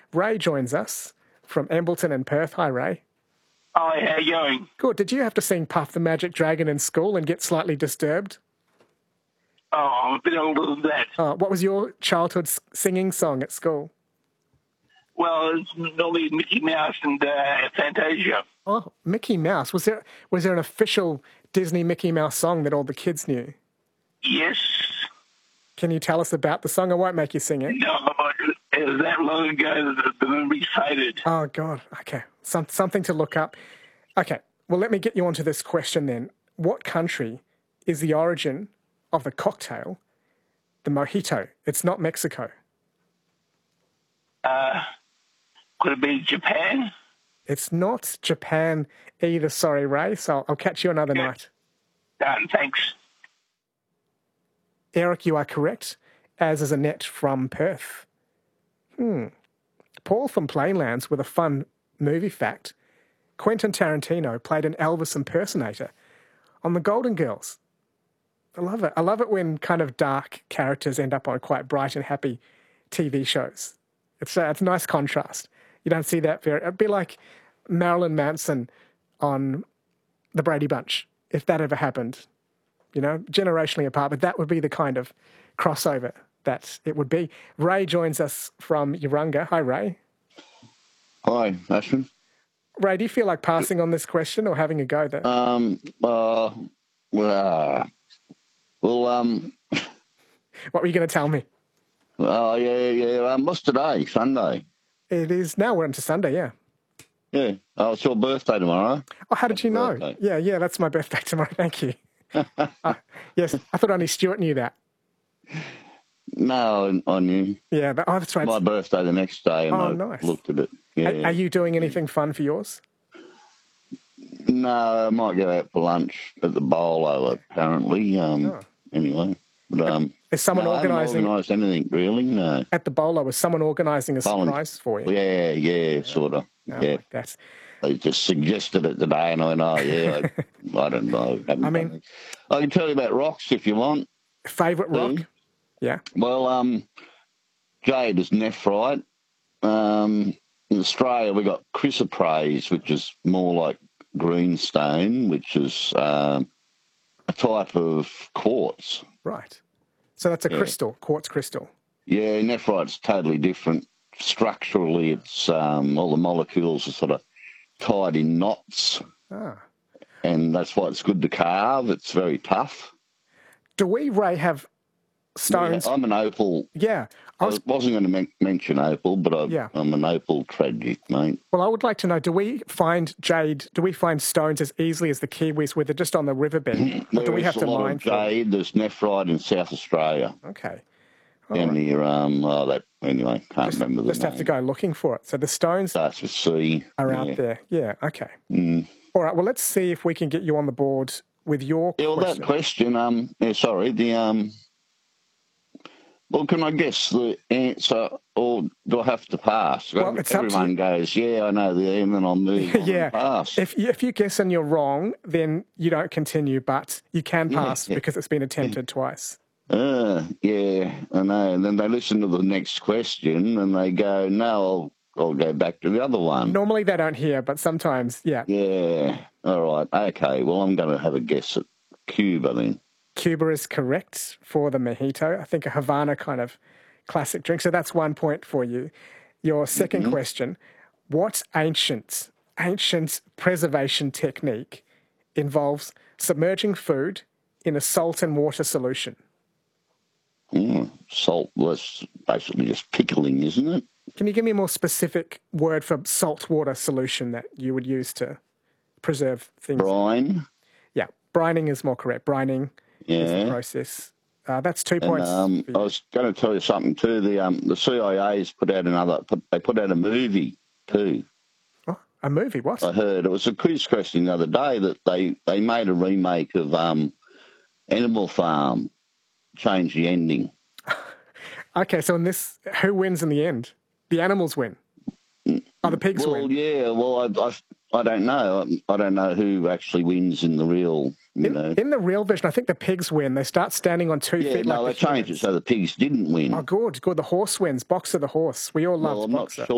Ray joins us from Embleton and Perth. Hi, Ray. Hi, how you going? Good. Did you have to sing Puff the Magic Dragon in school and get slightly disturbed? Oh, I'm a bit older than that. What was your childhood singing song at school? Well, it's normally Mickey Mouse and Fantasia. Oh, Mickey Mouse. Was there an official Disney Mickey Mouse song that all the kids knew? Yes. Can you tell us about the song? I won't make you sing it. No, it was that long ago that the memory faded. Oh, God. Okay. Something to look up. Okay. Well, let me get you onto this question then. What country is the origin of the cocktail, the mojito? It's not Mexico. Could it be Japan? It's not Japan either, sorry, Ray, so I'll catch you another night. Thanks. Eric, you are correct, as is Annette from Perth. Paul from Plainlands with a fun movie fact. Quentin Tarantino played an Elvis impersonator on The Golden Girls. I love it. I love it when kind of dark characters end up on quite bright and happy TV shows. It's a nice contrast. You don't see that very... It'd be like Marilyn Manson on The Brady Bunch, if that ever happened. You know, generationally apart, but that would be the kind of crossover that it would be. Ray joins us from Urunga. Hi, Ray. Hi, Ashton. Ray, do you feel like passing on this question or having a go there? What were you going to tell me? What's today? Sunday. It is now. We're into Sunday, yeah. Yeah. Oh, it's your birthday tomorrow. Oh, how did you know? Birthday. Yeah, that's my birthday tomorrow. Thank you. Yes, I thought only Stuart knew that. No, I knew. Yeah, but that's right. My birthday the next day, and nice. Looked at it. Yeah. Are you doing anything fun for yours? No, I might go out for lunch at the Bolo, apparently. Anyway. But, is someone organising? I haven't organised anything, really, no. At the Bolo, is someone organising a surprise for you? Yeah, sort of. Yeah. Like that. They just suggested it today, and I went, I don't know. I can tell you about rocks if you want. Favourite rock? Yeah. Well, jade is nephrite. In Australia, we got chrysoprase, which is more like greenstone, which is a type of quartz. Right. So that's a crystal, quartz crystal. Yeah, nephrite's totally different. Structurally, it's all the molecules are sort of tied in knots. And that's why it's good to carve. It's very tough. Do we, Ray, have stones? Yeah, I'm an opal. Yeah. I wasn't going to mention opal, but I'm an opal tragic, mate. Well, I would like to know, do we find stones as easily as the Kiwis where they're just on the riverbed? Or do we have to mine for jade? There's nephrite in South Australia. Okay. Down near, anyway, can't remember the name. Just have to go looking for it. So the stones starts with C. Are out there. Yeah, okay. All right, well, let's see if we can get you on the board with your question. Well, that question, well, can I guess the answer, or do I have to pass? Well, it's everyone goes, yeah, I know the end, and I'll move on and pass. If you guess and you're wrong, then you don't continue, but you can pass because it's been attempted twice. Yeah, I know. And then they listen to the next question and they go, no, I'll go back to the other one. Normally they don't hear, but sometimes, yeah. Yeah, all right. Okay, well, I'm going to have a guess at Cuba then. Cuba is correct for the mojito. I think a Havana kind of classic drink. So that's 1 point for you. Your second question, what ancient preservation technique involves submerging food in a salt and water solution? Salt, that's basically just pickling, isn't it? Can you give me a more specific word for salt water solution that you would use to preserve things? Brine. Yeah, brining is more correct. Brining is the process. That's 2 points. I was going to tell you something too. The CIA's put out a movie too. Oh, a movie? What? I heard it was a quiz question the other day that they made a remake of Animal Farm. Change the ending. Okay, so in this, who wins in the end? The animals win. Oh, the pigs win. Well, yeah. Well, I don't know. I don't know who actually wins in the real. In the real version, I think the pigs win. They start standing on 2 feet. Yeah, no, they changed it so the pigs didn't win. Oh, good. The horse wins. Boxer the horse. We all love Boxer.